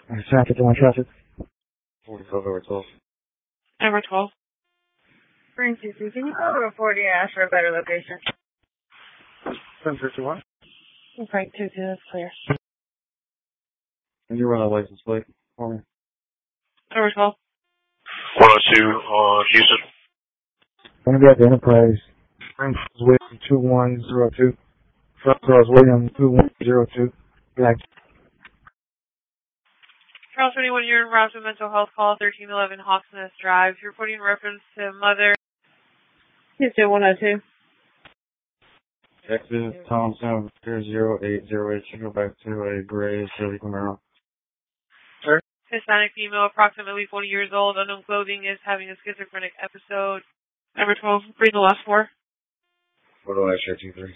Traffic, on traffic. 45 over 12. Number 12. Spring 2C, can you go to a 40 and ask for a better location? 751. Frank 22, that's clear. Can you run a license plate for me? Number 12. 102 Houston. Gonna be at the Enterprise. Frank William 2102. Charles William 2102. Black. Charles 21, you're in route to mental health call 1311 Hawksnest Drive. You're reporting reference to mother. Houston 102. Texas, Thompson, 0808. Should go back to a gray Chevy Camaro. Hispanic female, approximately 40 years old, unknown clothing, is having a schizophrenic episode. Number 12, read the last four. Photo X-ray 23.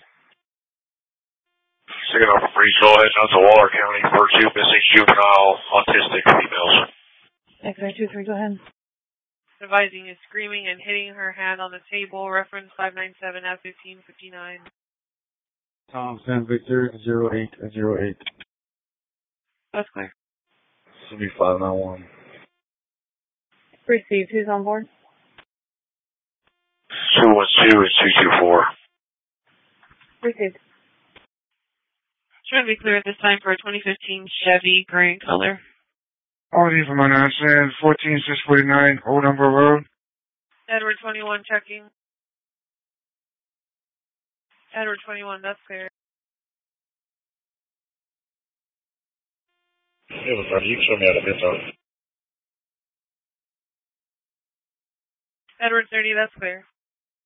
Second off for Breeze Hill, heading out to Waller County for 2 missing juvenile autistic females. X-ray 23, go ahead. Advising is screaming and hitting her hand on the table. Reference 597 at 1559. Thompson, Victor, 0808. That's clear. Should be 591. Received. Who's on board? 212 and 224. Received. Trying to be clear at this time for a 2015 Chevy gray color. Audi from my answer, 14649, Old Number Road. Edward 21 checking. Edward 21, that's clear. It was right. You can show me how to get that. Edward 30, that's clear.